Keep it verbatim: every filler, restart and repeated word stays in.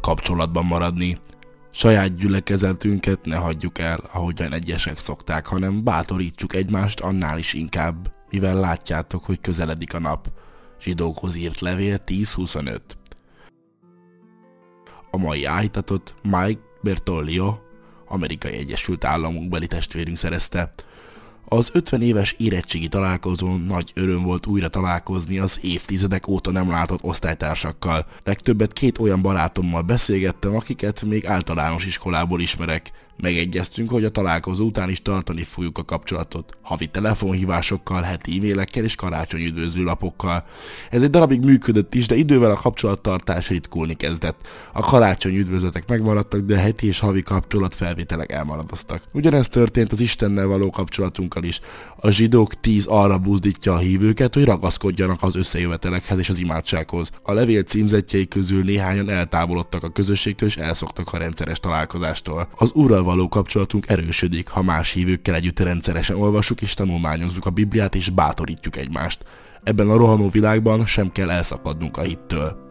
kapcsolatban maradni. Saját gyülekezetünket ne hagyjuk el, ahogyan egyesek szokták, hanem bátorítsuk egymást annál is inkább, mivel látjátok, hogy közeledik a nap. Zsidókhoz írt levél tíz huszonöt. A mai áhítatot Mike Bertoglio, Amerikai Egyesült Államok beli testvérünk szerezte. Az ötven éves érettségi találkozón nagy öröm volt újra találkozni az évtizedek óta nem látott osztálytársakkal. Legtöbbet két olyan barátommal beszélgettem, akiket még általános iskolából ismerek. Megegyeztünk, hogy a találkozó után is tartani fogjuk a kapcsolatot. Havi telefonhívásokkal, heti e-mailekkel és karácsonyi üdvözlőlapokkal. Ez egy darabig működött is, de idővel a kapcsolattartás ritkulni kezdett. A karácsonyi üdvözletek megmaradtak, de a heti és havi kapcsolatfelvételek elmaradoztak. Ugyanezt történt az Istennel való kapcsolatunkkal is. A zsidók tíz arra buzdítja a hívőket, hogy ragaszkodjanak az összejövetelekhez és az imádsághoz. A levél címzettjei közül néhányan eltávolodtak a közösségtől és elszoktak a rendszeres találkozástól. Az Úrral való kapcsolatunk erősödik, ha más hívőkkel együtt rendszeresen olvassuk és tanulmányozzuk a Bibliát és bátorítjuk egymást. Ebben a rohanó világban sem kell elszakadnunk a hittől.